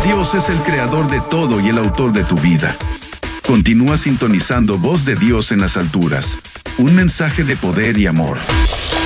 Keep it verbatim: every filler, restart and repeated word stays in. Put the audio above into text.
Dios es el creador de todo y el autor de tu vida. Continúa sintonizando Voz de Dios en las alturas. Un mensaje de poder y amor.